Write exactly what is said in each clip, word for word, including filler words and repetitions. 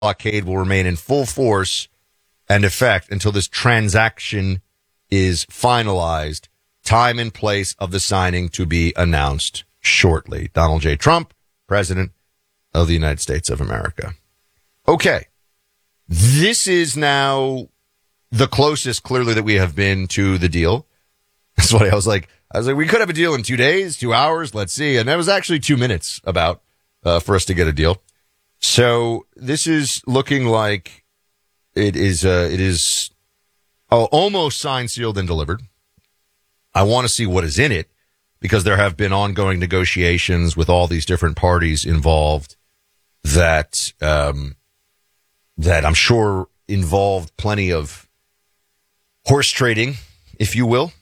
blockade will remain in full force and effect until this transaction is finalized. Time and place of the signing to be announced shortly. Donald J. Trump, President of the United States of America. Okay. This is now the closest, clearly, that we have been to the deal. That's what I was like. I was like, we could have a deal in two days, two hours. Let's see. And that was actually two minutes about uh, for us to get a deal. So this is looking like it is. Uh, it is oh, almost signed, sealed, and delivered. I want to see what is in it because there have been ongoing negotiations with all these different parties involved that um, that I'm sure involved plenty of horse trading, if you will.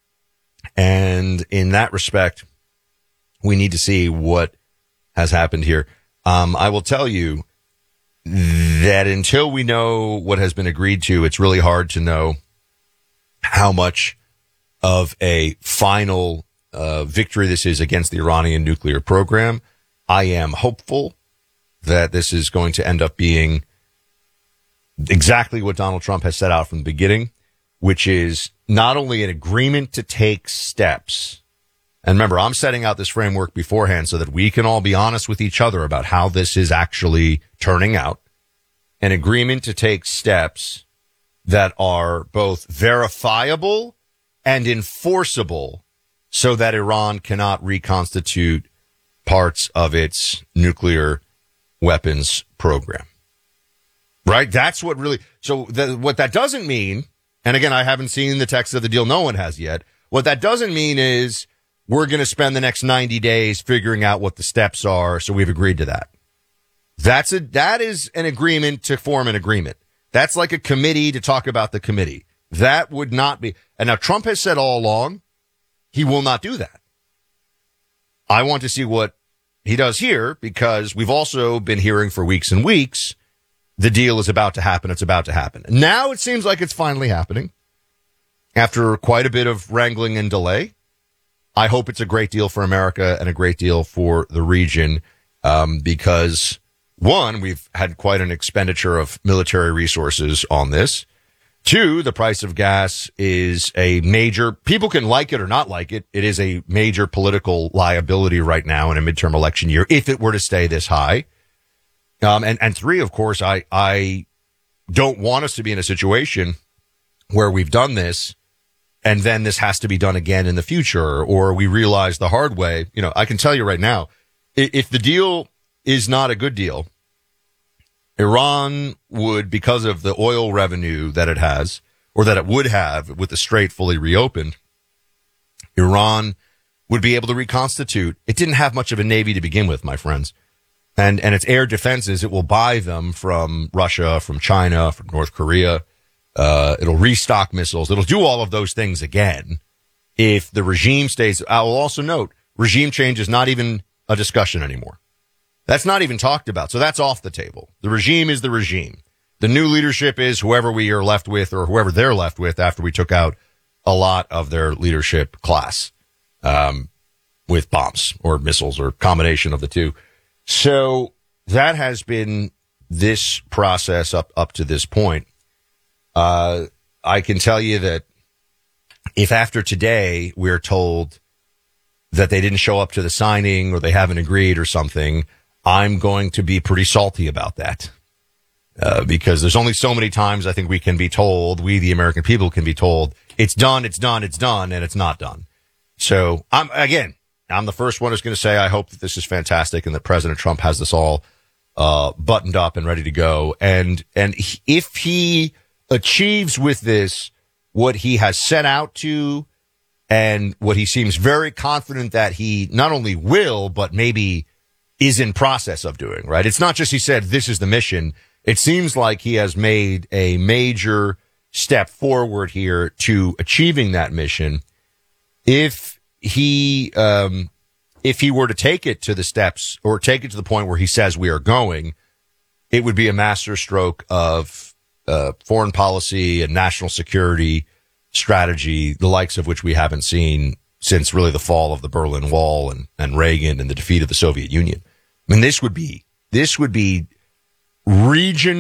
And in that respect, we need to see what has happened here. Um, I will tell you that until we know what has been agreed to, it's really hard to know how much of a final uh, victory this is against the Iranian nuclear program. I am hopeful that this is going to end up being exactly what Donald Trump has set out from the beginning, which is not only an agreement to take steps. And remember, I'm setting out this framework beforehand so that we can all be honest with each other about how this is actually turning out. An agreement to take steps that are both verifiable and enforceable so that Iran cannot reconstitute parts of its nuclear weapons program. Right? That's what really, so the, what that doesn't mean, and again, I haven't seen the text of the deal. No one has yet. What that doesn't mean is we're going to spend the next ninety days figuring out what the steps are. So we've agreed to that. That's a, that is an agreement to form an agreement. That's like a committee to talk about the committee. That would not be. And now Trump has said all along, he will not do that. I want to see what he does here because we've also been hearing for weeks and weeks the deal is about to happen. It's about to happen. Now it seems like it's finally happening after quite a bit of wrangling and delay. I hope it's a great deal for America and a great deal for the region um, because, one, we've had quite an expenditure of military resources on this. Two, the price of gas is a major, people can like it or not like it. It is a major political liability right now in a midterm election year if it were to stay this high. Um, and, and three, of course, I, I don't want us to be in a situation where we've done this and then this has to be done again in the future, or we realize the hard way. You know, I can tell you right now, if the deal is not a good deal, Iran would, because of the oil revenue that it has, or that it would have with the Strait fully reopened, Iran would be able to reconstitute. It didn't have much of a navy to begin with, my friends. And, and its air defenses, it will buy them from Russia, from China, from North Korea. Uh, it'll restock missiles. It'll do all of those things again. If the regime stays, I will also note, regime change is not even a discussion anymore. That's not even talked about. So that's off the table. The regime is the regime. The new leadership is whoever we are left with or whoever they're left with after we took out a lot of their leadership class, um, with bombs or missiles or combination of the two. So that has been this process up, up to this point. Uh, I can tell you that if after today we're told that they didn't show up to the signing or they haven't agreed or something, I'm going to be pretty salty about that. Uh, because there's only so many times I think we can be told, we the American people can be told, it's done, it's done, it's done, and it's not done. So I'm, again, I'm the first one who's going to say I hope that this is fantastic and that President Trump has this all uh buttoned up and ready to go. And and if he achieves with this what he has set out to and what he seems very confident that he not only will, but maybe is in process of doing, right? It's not just he said this is the mission. It seems like he has made a major step forward here to achieving that mission. If he, um, if he were to take it to the steps or take it to the point where he says we are going, it would be a masterstroke of uh, foreign policy and national security strategy, the likes of which we haven't seen since really the fall of the Berlin Wall and, and Reagan and the defeat of the Soviet Union. I mean, this would be, this would be region